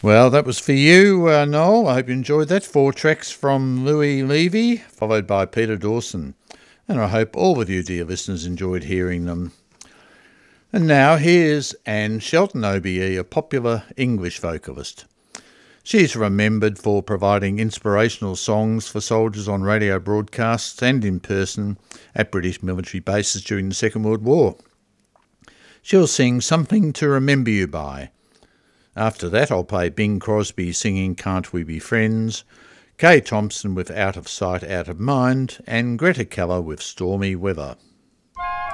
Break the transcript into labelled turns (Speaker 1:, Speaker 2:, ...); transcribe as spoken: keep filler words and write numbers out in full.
Speaker 1: Well, that was for you, uh, Noel. I hope you enjoyed that. Four tracks from Louis Levy, followed by Peter Dawson. And I hope all of you, dear listeners, enjoyed hearing them. And now here's Anne Shelton O B E, a popular English vocalist. She's remembered for providing inspirational songs for soldiers on radio broadcasts and in person at British military bases during the Second World War. She'll sing Something to Remember You By. After that, I'll play Bing Crosby singing Can't We Be Friends, Kay Thompson with Out of Sight, Out of Mind, and Greta Keller with Stormy Weather.